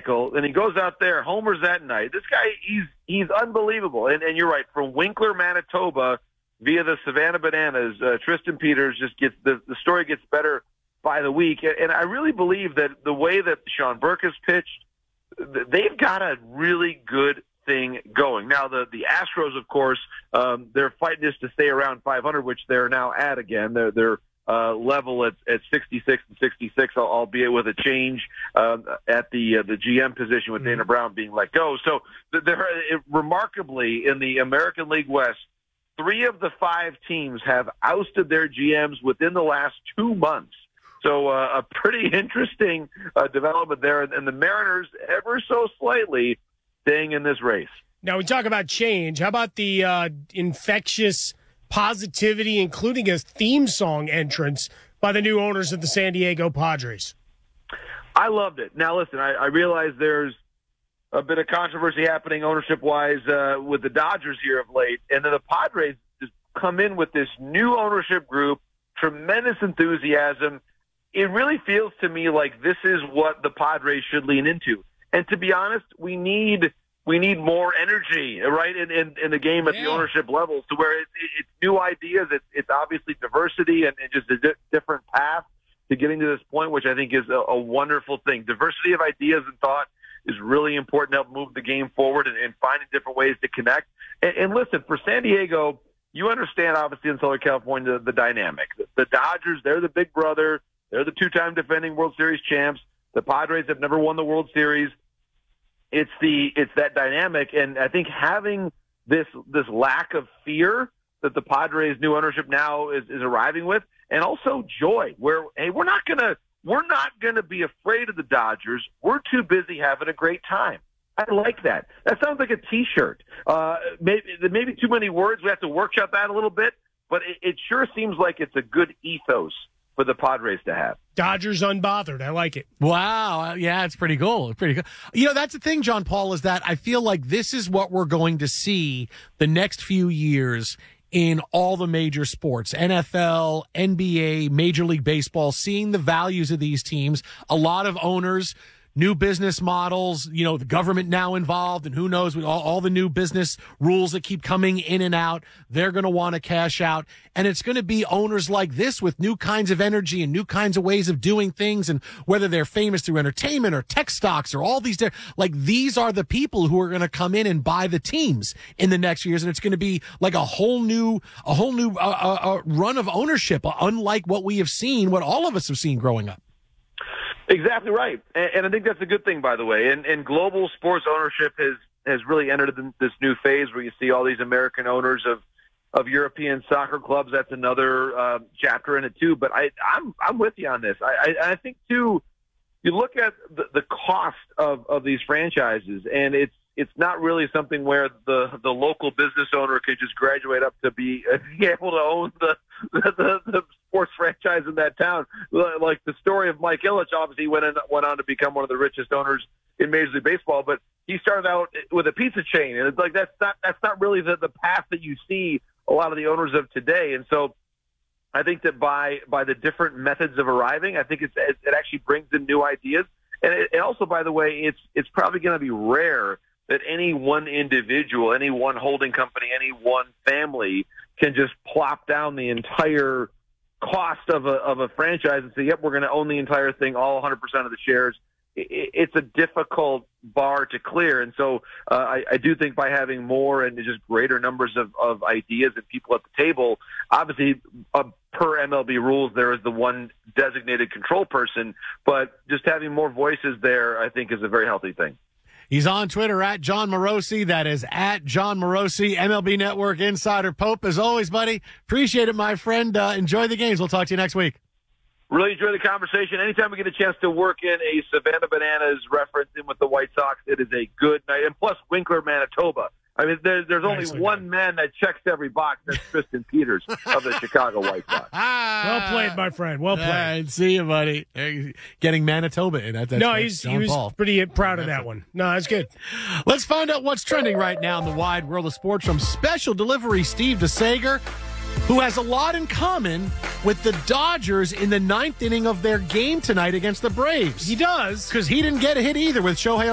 Michael, and he goes out there, homers that night. This guy, he's unbelievable. And you're right, from Winkler, Manitoba, via the Savannah Bananas, Tristan Peters just gets the story gets better by the week. And I really believe that the way that Sean Burke has pitched, they've got a really good thing going. Now, the Astros, of course, they're fighting just to stay around 500, which they're now at again. They're level at 66 and 66, albeit with a change at the GM position with Dana Brown being let go. So remarkably, in the American League West, 3 of the 5 teams have ousted their GMs within the last 2 months. So a pretty interesting development there. And the Mariners, ever so slightly, staying in this race. Now, we talk about change. How about the infectious positivity, including a theme song entrance by the new owners of the San Diego Padres? I loved it. Now, listen, I realize there's a bit of controversy happening ownership-wise with the Dodgers here of late. And then the Padres just come in with this new ownership group, tremendous enthusiasm. It really feels to me like this is what the Padres should lean into. And to be honest, we need more energy, right, in the game at the ownership level, to where it's new ideas. It's obviously diversity and just a different path to getting to this point, which I think is a wonderful thing. Diversity of ideas and thought is really important to help move the game forward and finding different ways to connect. And listen, for San Diego, you understand, obviously, in Southern California, the dynamic. The Dodgers, they're the big brother. They're the 2-time defending World Series champs. The Padres have never won the World Series. It's that dynamic, and I think having this lack of fear that the Padres' new ownership now is arriving with, and also joy, where hey, we're not gonna be afraid of the Dodgers. We're too busy having a great time. I like that. That sounds like a T-shirt. Maybe too many words. We have to workshop that a little bit, but it sure seems like it's a good ethos for the Padres to have. Dodgers unbothered. I like it. Wow. Yeah, it's pretty cool. Pretty cool. You know, that's the thing, John Paul, is that I feel like this is what we're going to see the next few years in all the major sports, NFL, NBA, Major League Baseball, seeing the values of these teams. A lot of owners, new business models, you know, the government now involved, and who knows, all the new business rules that keep coming in and out. They're going to want to cash out. And it's going to be owners like this with new kinds of energy and new kinds of ways of doing things. And whether they're famous through entertainment or tech stocks or all these, these are the people who are going to come in and buy the teams in the next years. And it's going to be like a whole new run of ownership, unlike what we have seen, what all of us have seen growing up. Exactly right. And I think that's a good thing, by the way. And global sports ownership has really entered this new phase where you see all these American owners of European soccer clubs. That's another chapter in it, too. But I'm with you on this. I think, too, you look at the cost of these franchises, and it's not really something where the local business owner could just graduate up to be able to own the sports franchise in that town. Like the story of Mike Ilitch, obviously went on to become one of the richest owners in Major League Baseball, but he started out with a pizza chain, and it's like that's not really the path that you see a lot of the owners of today. And so I think that by the different methods of arriving, I think it actually brings in new ideas. And it also, by the way, it's probably going to be rare that any one individual, any one holding company, any one family can just plop down the entire cost of a franchise and say, yep, we're going to own the entire thing, all 100% of the shares. It's a difficult bar to clear. And so I do think by having more and just greater numbers of ideas and people at the table, obviously per MLB rules, there is the one designated control person, but just having more voices there, I think, is a very healthy thing. He's on Twitter at John Morosi. That is at John Morosi, MLB Network Insider. Pope, as always, buddy. Appreciate it, my friend. Enjoy the games. We'll talk to you next week. Really enjoy the conversation. Anytime we get a chance to work in a Savannah Bananas reference in with the White Sox, it is a good night. And plus, Winkler, Manitoba. I mean, there's only one man that checks every box. That's Tristan Peters of the Chicago White Sox. Well played, my friend. Well played. All right, see you, buddy. Getting Manitoba in. He was pretty proud of that one. No, that's good. Let's find out what's trending right now in the wide world of sports from Special Delivery Steve DeSager, who has a lot in common with the Dodgers in the ninth inning of their game tonight against the Braves. He does. Because he didn't get a hit either with Shohei